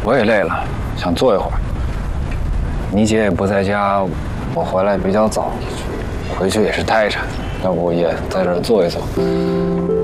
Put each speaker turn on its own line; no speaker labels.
我也累了，想坐一会儿。你姐也不在家，我回来比较早，回去也是待着，要不也在这儿坐一坐。